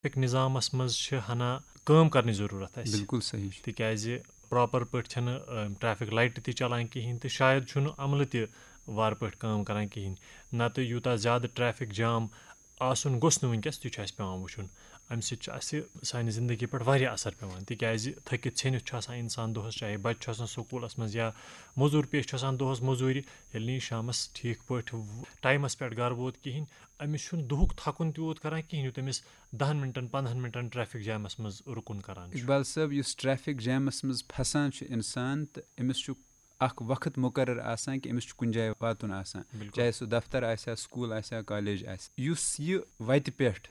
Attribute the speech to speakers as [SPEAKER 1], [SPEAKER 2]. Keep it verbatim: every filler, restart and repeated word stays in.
[SPEAKER 1] Traffic نِظامَس منٛز چھِ ہنا کٲم کَرنٕچ ضروٗرت اَسہِ
[SPEAKER 2] بِلکُل صحیح چھُ
[SPEAKER 1] تِکیٛازِ پرٛاپَر پٲٹھۍ چھَنہٕ ٹرٛیفِک لایٹہِ تہِ چَلان کِہیٖنۍ تہٕ شاید چھُنہٕ عملہٕ تہِ وارٕ پٲٹھۍ کٲم کَران کِہیٖنۍ نَتہٕ یوٗتاہ زیادٕ ٹرٛیفِک جام آسُن گوٚژھ نہٕ وٕنۍکٮ۪س تہِ چھُ اَسہِ پٮ۪وان وٕچھُن اَمہِ سۭتۍ چھُ اَسہِ سانہِ زِندگی پٮ۪ٹھ واریاہ اَثر پٮ۪وان تِکیٛازِ تھٔکِتھ ژھیٚنِتھ چھُ آسان اِنسان دۄہَس چاہے بَچہِ چھُ آسان سکوٗلَس منٛز یا موٚزوٗر پیش چھُ آسان دۄہَس موٚزوٗرِ ییٚلہِ نہٕ یہِ شامَس ٹھیٖک پٲٹھۍ ٹایمَس پٮ۪ٹھ گَرٕ ووت کِہیٖنۍ أمِس چھُنہٕ دُہُک تھَکُن تیوٗت کَران کِہیٖنۍ یوٗت أمِس دَہَن مِنٹَن پنٛدہَن مِنٹَن ٹرٛیفِک جامَس منٛز رُکُن کَران چھُ.
[SPEAKER 2] اقبال صٲب یُس ٹرٛیفِک جامَس منٛز پھسان چھُ اِنسان تہٕ أمِس چھُ اَکھ وقت مُقرر آسان کہِ أمِس چھُ کُنہِ جایہِ واتُن آسان چاہے سُہ دفتر آسہِ ہا سکوٗل آسہِ ہا کالیج آسہِ یُس یہِ وَتہِ پٮ۪ٹھ